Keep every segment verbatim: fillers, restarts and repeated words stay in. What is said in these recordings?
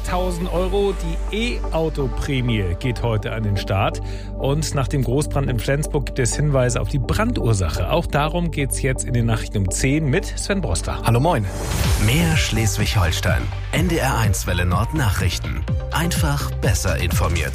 sechstausend Euro. Die E-Auto-Prämie geht heute an den Start. Und nach dem Großbrand in Flensburg gibt es Hinweise auf die Brandursache. Auch darum geht es jetzt in den Nachrichten um zehn mit Sven Broster. Hallo, moin. Mehr Schleswig-Holstein. N D R eins Welle Nord Nachrichten. Einfach besser informiert.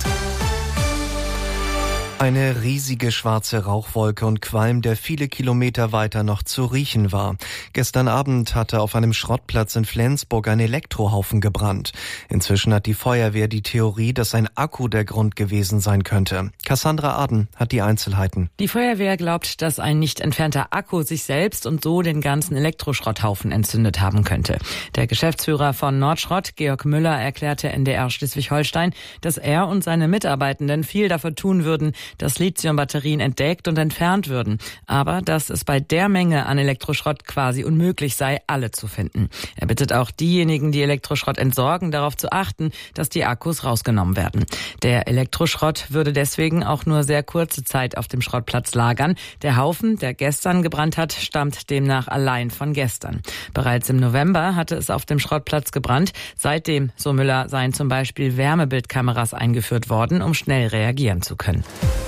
Eine riesige schwarze Rauchwolke und Qualm, der viele Kilometer weiter noch zu riechen war. Gestern Abend hatte auf einem Schrottplatz in Flensburg ein Elektrohaufen gebrannt. Inzwischen hat die Feuerwehr die Theorie, dass ein Akku der Grund gewesen sein könnte. Cassandra Aden hat die Einzelheiten. Die Feuerwehr glaubt, dass ein nicht entfernter Akku sich selbst und so den ganzen Elektroschrotthaufen entzündet haben könnte. Der Geschäftsführer von Nordschrott, Georg Müller, erklärte N D R Schleswig-Holstein, dass er und seine Mitarbeitenden viel dafür tun würden, dass Lithiumbatterien entdeckt und entfernt würden, aber dass es bei der Menge an Elektroschrott quasi unmöglich sei, alle zu finden. Er bittet auch diejenigen, die Elektroschrott entsorgen, darauf zu achten, dass die Akkus rausgenommen werden. Der Elektroschrott würde deswegen auch nur sehr kurze Zeit auf dem Schrottplatz lagern. Der Haufen, der gestern gebrannt hat, stammt demnach allein von gestern. Bereits im November hatte es auf dem Schrottplatz gebrannt. Seitdem, so Müller, seien zum Beispiel Wärmebildkameras eingeführt worden, um schnell reagieren zu können.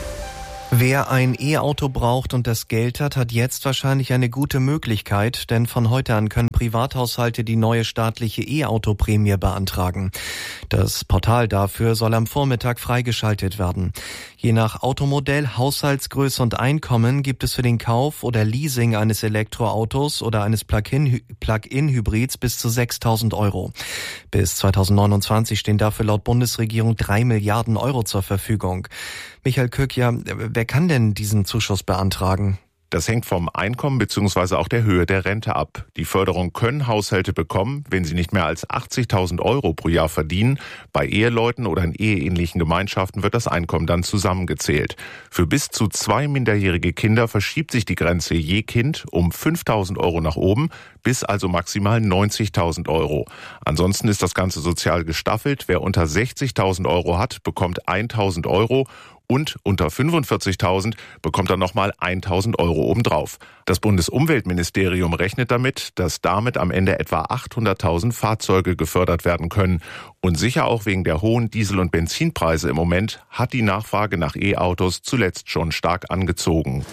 Wer ein E-Auto braucht und das Geld hat, hat jetzt wahrscheinlich eine gute Möglichkeit, denn von heute an können Privathaushalte die neue staatliche E-Auto-Prämie beantragen. Das Portal dafür soll am Vormittag freigeschaltet werden. Je nach Automodell, Haushaltsgröße und Einkommen gibt es für den Kauf oder Leasing eines Elektroautos oder eines Plug-in, Plug-in-Hybrids bis zu sechstausend Euro. Bis zweitausendneunundzwanzig stehen dafür laut Bundesregierung drei Milliarden Euro zur Verfügung. Michael Köck, ja, wer kann denn diesen Zuschuss beantragen? Das hängt vom Einkommen bzw. auch der Höhe der Rente ab. Die Förderung können Haushalte bekommen, wenn sie nicht mehr als achtzigtausend Euro pro Jahr verdienen. Bei Eheleuten oder in eheähnlichen Gemeinschaften wird das Einkommen dann zusammengezählt. Für bis zu zwei minderjährige Kinder verschiebt sich die Grenze je Kind um fünftausend Euro nach oben, bis also maximal neunzigtausend Euro. Ansonsten ist das Ganze sozial gestaffelt. Wer unter sechzigtausend Euro hat, bekommt tausend Euro. Und unter fünfundvierzigtausend bekommt er nochmal tausend Euro obendrauf. Das Bundesumweltministerium rechnet damit, dass damit am Ende etwa achthunderttausend Fahrzeuge gefördert werden können. Und sicher auch wegen der hohen Diesel- und Benzinpreise im Moment hat die Nachfrage nach E-Autos zuletzt schon stark angezogen.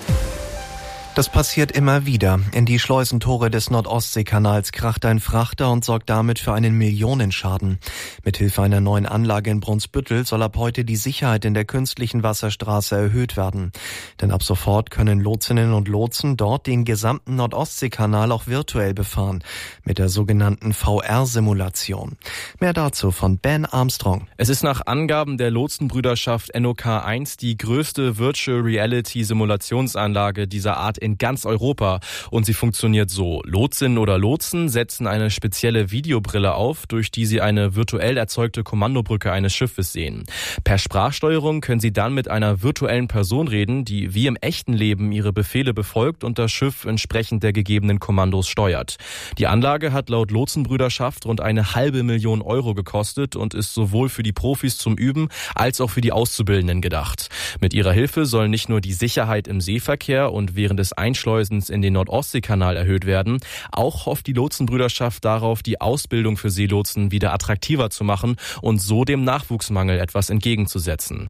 Das passiert immer wieder. In die Schleusentore des Nordostseekanals kracht ein Frachter und sorgt damit für einen Millionenschaden. Mithilfe einer neuen Anlage in Brunsbüttel soll ab heute die Sicherheit in der künstlichen Wasserstraße erhöht werden. Denn ab sofort können Lotsinnen und Lotsen dort den gesamten Nordostseekanal auch virtuell befahren. Mit der sogenannten V R-Simulation. Mehr dazu von Ben Armstrong. Es ist nach Angaben der Lotsenbrüderschaft N O K eins die größte Virtual Reality Simulationsanlage dieser Art in ganz Europa und sie funktioniert so. Lotsinnen oder Lotsen setzen eine spezielle Videobrille auf, durch die sie eine virtuell erzeugte Kommandobrücke eines Schiffes sehen. Per Sprachsteuerung können sie dann mit einer virtuellen Person reden, die wie im echten Leben ihre Befehle befolgt und das Schiff entsprechend der gegebenen Kommandos steuert. Die Anlage hat laut Lotsenbrüderschaft rund eine halbe Million Euro gekostet und ist sowohl für die Profis zum Üben als auch für die Auszubildenden gedacht. Mit ihrer Hilfe soll nicht nur die Sicherheit im Seeverkehr und während des Einschleusens in den Nordostseekanal erhöht werden. Auch hofft die Lotsenbrüderschaft darauf, die Ausbildung für Seelotsen wieder attraktiver zu machen und so dem Nachwuchsmangel etwas entgegenzusetzen.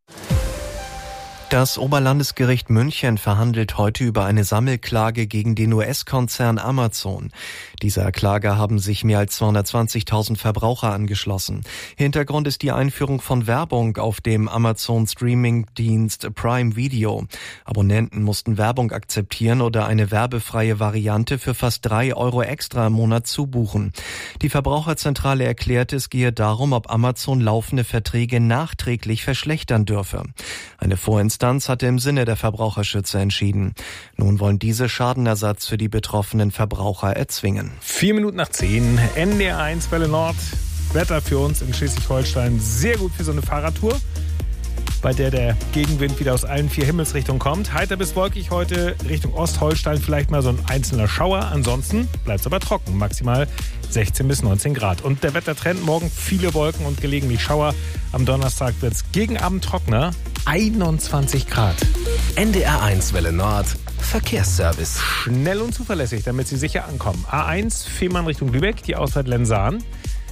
Das Oberlandesgericht München verhandelt heute über eine Sammelklage gegen den U S-Konzern Amazon. Dieser Klage haben sich mehr als zweihundertzwanzigtausend Verbraucher angeschlossen. Hintergrund ist die Einführung von Werbung auf dem Amazon-Streaming-Dienst Prime Video. Abonnenten mussten Werbung akzeptieren oder eine werbefreie Variante für fast drei Euro extra im Monat zubuchen. Die Verbraucherzentrale erklärte, es gehe darum, ob Amazon laufende Verträge nachträglich verschlechtern dürfe. Eine Vorinstanz hatte im Sinne der Verbraucherschützer entschieden. Nun wollen diese Schadenersatz für die betroffenen Verbraucher erzwingen. Vier Minuten nach zehn, N D R eins Welle Nord. Wetter für uns in Schleswig-Holstein sehr gut für so eine Fahrradtour, bei der der Gegenwind wieder aus allen vier Himmelsrichtungen kommt. Heiter bis wolkig heute Richtung Ostholstein, vielleicht mal so ein einzelner Schauer. Ansonsten bleibt es aber trocken, maximal sechzehn bis neunzehn Grad. Und der Wettertrend morgen viele Wolken und gelegentlich Schauer. Am Donnerstag wird es gegen Abend trockener, einundzwanzig Grad. N D R eins Welle Nord, Verkehrsservice. Schnell und zuverlässig, damit Sie sicher ankommen. A eins, Fehmarn Richtung Lübeck, die Ausfahrt Lensahn.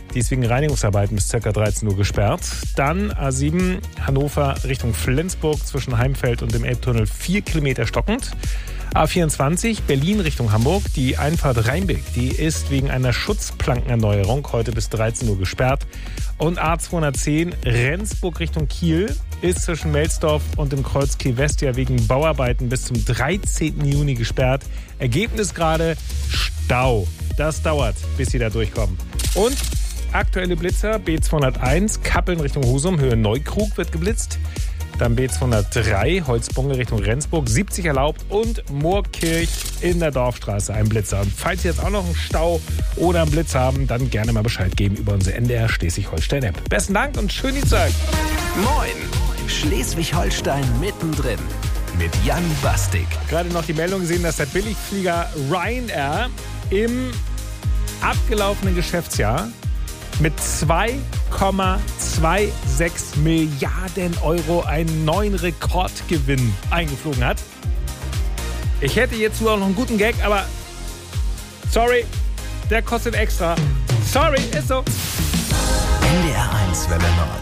Die ist wegen Reinigungsarbeiten bis ca. dreizehn Uhr gesperrt. Dann A sieben Hannover Richtung Flensburg zwischen Heimfeld und dem Elbtunnel vier Kilometer stockend. A vierundzwanzig Berlin Richtung Hamburg. Die Einfahrt Rheinbeck, die ist wegen einer Schutzplankenerneuerung heute bis dreizehn Uhr gesperrt. Und A zweihundertzehn Rendsburg Richtung Kiel ist zwischen Melsdorf und dem Kreuz Kiel West ja wegen Bauarbeiten bis zum dreizehnten Juni gesperrt. Ergebnis gerade Stau. Das dauert, bis sie da durchkommen. Und aktuelle Blitzer B zweihunderteins Kappeln Richtung Husum, Höhe Neukrug wird geblitzt. Dann B zweihundertdrei Holzbunge Richtung Rendsburg, siebzig erlaubt. Und Moorkirch in der Dorfstraße ein Blitzer. Und falls Sie jetzt auch noch einen Stau oder einen Blitz haben, dann gerne mal Bescheid geben über unsere N D R Schleswig-Holstein-App. Besten Dank und schön die Zeit. Moin, Schleswig-Holstein mittendrin mit Jan Bastik. Gerade noch die Meldung gesehen, dass der Billigflieger Ryanair im abgelaufenen Geschäftsjahr mit zwei Komma sechsundzwanzig Milliarden Euro einen neuen Rekordgewinn eingeflogen hat. Ich hätte jetzt nur auch noch einen guten Gag, aber sorry, der kostet extra. Sorry, ist so. N D R eins Welle Nord.